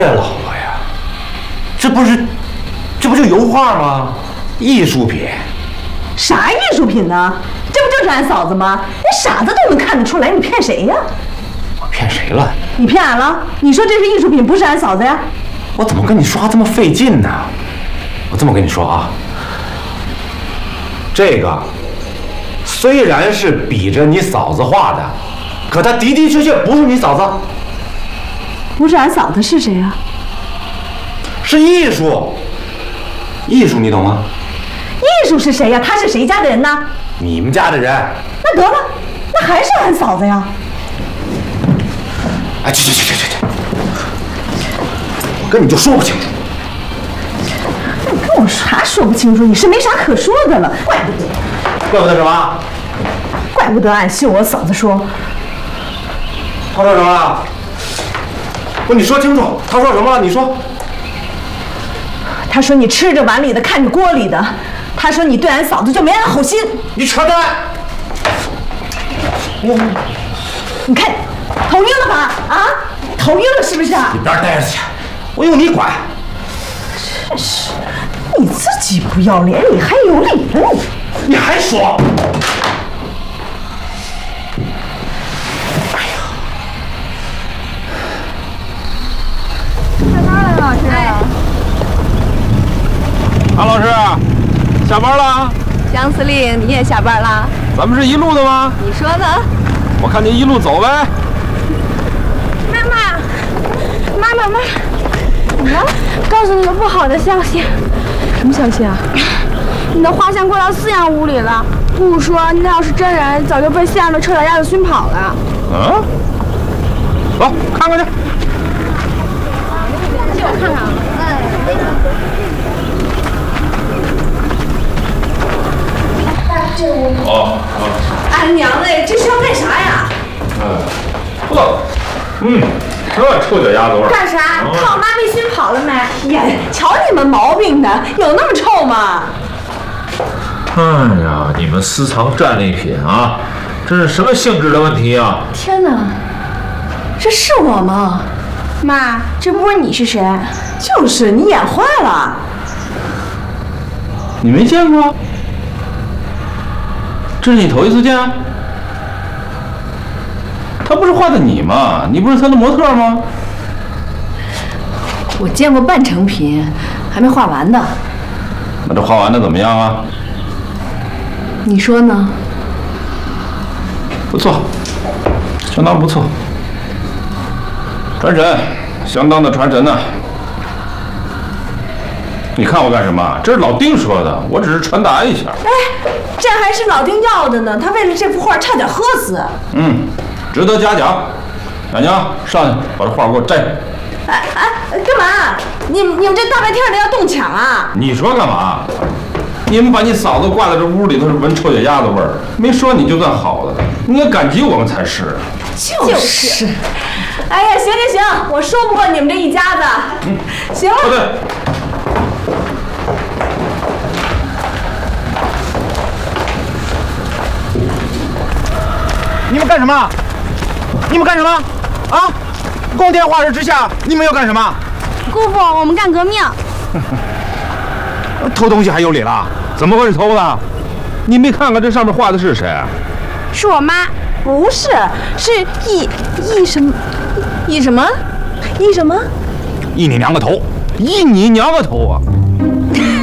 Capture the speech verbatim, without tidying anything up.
别老了呀，这不是，这不就油画吗？艺术品。 啥艺术品呢？这不就是俺嫂子吗？连傻子都能看得出来，你骗谁呀？ 我骗谁了？ 你骗俺了？你说这是艺术品，不是俺嫂子呀？ 我怎么跟你说话这么费劲呢？我这么跟你说啊，这个虽然是比着你嫂子画的，可它的的确确不是你嫂子。 不是俺嫂子是谁呀？ 是艺术，艺术你懂吗？ 艺术是谁呀？他是谁家的人呢？ 你们家的人。 那得了，那还是俺嫂子呀。 哎，去去去去去去！我跟你就说不清楚。 你跟我啥说不清楚？你是没啥可说的了，怪不得。 怪不得什么？ 怪不得俺秀我嫂子说。 他说什么了？不，你说清楚，他说什么了？你说。 他说你吃着碗里的，看着锅里的。他说你对俺嫂子就没安好心。 你扯淡！ 你看，头晕了吧？啊，头晕了是不是啊？ 一边待着去，我用你管？ 真是，你自己不要脸，你还有理了你？ 你还说？哎呀！ 下班了，老师。哎安老师，下班了。 江司令，你也下班了？ 咱们是一路的吗？ 你说的。 我看您一路走呗。 妈妈，妈妈妈，怎么了？告诉你个不好的消息。什么消息啊？你的画像挂到饲养屋里了。不说，那要是真人，早就被饲养的臭脚丫子熏跑了。 嗯？走，看看去。 借我看看啊。 哦哦。 俺娘嘞，这是要干啥呀？ 嗯，呵，嗯，这臭脚丫子味儿。 干啥？看我妈被熏跑了没？呀，瞧你们毛病的，有那么臭吗？ 哎呀，你们私藏战利品啊，这是什么性质的问题啊？ 天哪，这是我吗？妈，这不是你是谁？ 就是你眼坏了。 你没见过？这是你头一次见？他不是画的你吗？你不是他的模特吗？ 我见过半成品，还没画完呢。 那这画完的怎么样啊？ 你说呢？ 不错，相当不错，传神，相当的传神呢。你看我干什么？这是老丁说的，我只是传达一下。 哎，这还是老丁要的呢，他为了这幅画差点喝死。 嗯，值得嘉奖。小娘，上去把这画给我摘。 哎哎，干嘛？你你们这大白天的要动抢啊？ 你说干嘛？你们把你嫂子挂在这屋里头是闻臭脚丫子味儿，没说你就算好了，你应该感激我们才是。 就是。哎呀，行行行，我说不过你们这一家子。嗯，行了。 对。 你们干什么？你们干什么？啊！光天化日之下，你们要干什么？ 姑父，我们干革命。 偷东西还有理了？ 怎么会是偷的？你没看看这上面画的是谁？ 是我妈。不是，是易易什么？易什么？易什么？ 易你娘个头！ 易你娘个头啊！